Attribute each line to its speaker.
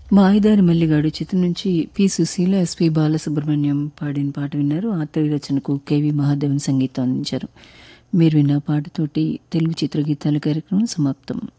Speaker 1: మాయదారి మల్లిగాడు చిత్రం నుంచి పి సుశీల, ఎస్పి బాలసుబ్రహ్మణ్యం పాడిన పాట విన్నారు. ఆత్రేయ రచనకు కెవి మహాదేవన్ సంగీతం అందించారు. మీరు విన్న పాటతోటి తెలుగు చిత్రగీతాల కార్యక్రమం సమాప్తం.